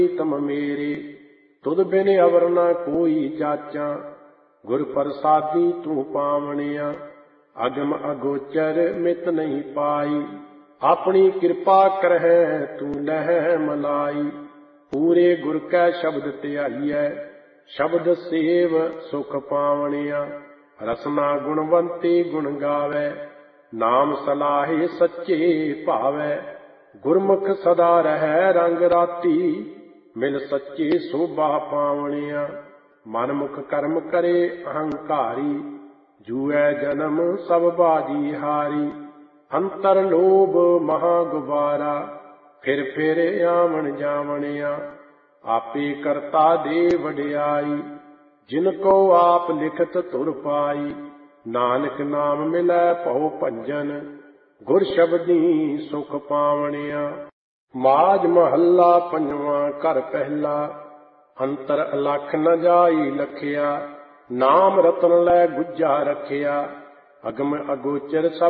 ਤਮ ਮੇਰੇ, ਤੁਧ ਬਿਨ ਅਵਰ ਨਾ ਕੋਈ ਜਾਚਾਂ, ਗੁਰ ਪ੍ਰਸਾਦੀ ਤੂੰ ਪਾਵਣਿਆ। ਅਗਮ ਅਗੋਚਰ ਮਿਤ ਨਹੀਂ ਪਾਈ, ਆਪਣੀ ਕਿਰਪਾ ਕਰਹਿ ਤੂੰ ਲਹਿ ਮਲਾਈ। ਪੂਰੇ ਗੁਰ ਕੈ ਸ਼ਬਦ ਧਿਆਈਐ, ਸ਼ਬਦ ਸੇਵ ਸੁਖ ਪਾਵਣਿਆ। ਰਸਨਾ ਗੁਣਵੰਤੀ ਗੁਣ ਗਾਵੈ, ਨਾਮ ਸਲਾਹੇ ਸੱਚੇ ਭਾਵੈ। ਗੁਰਮੁਖ ਸਦਾ ਰਹਿ ਰੰਗ ਰਾਤੀ, ਮਿਲ ਸੱਚੇ ਸੋਭਾ ਪਾਵਣਿਆ। ਮਨਮੁਖ ਕਰਮ ਕਰੇ ਅਹੰਕਾਰੀ, ਜੂਐ ਜਨਮ ਸਭ ਬਾਜੀ ਹਾਰੀ। ਅੰਤਰ ਲੋਭ ਮਹਾ ਗੁਬਾਰਾ, ਫਿਰ ਫਿਰ ਆਵਣ ਜਾਵਣਿਆ। ਆਪੇ ਕਰਤਾ ਦੇ ਵਡਿਆਈ, ਜਿਨ ਕੋ ਆਪ ਲਿਖਤ ਧੁਰ ਪਾਈ। ਨਾਨਕ ਨਾਮ ਮਿਲੈ ਭਉ ਭੰਜਨ, ਗੁਰ ਸ਼ਬਦੀ ਸੁਖ ਪਾਵਣਿਆ। ਮਾਝ ਮਹੱਲਾ ਪੰਜਵਾਂ। ਘਰ ਪਹਿਲਾ। ਅੰਤਰ ਅਲਖ ਨ ਜਾਈ ਲਖਿਆ, ਨਾਮ ਰਤਨ ਲੈ ਗੁੱਜਾ ਰਖਿਆ। ਅਗਮ ਅਗੋਚਰ ਸਭ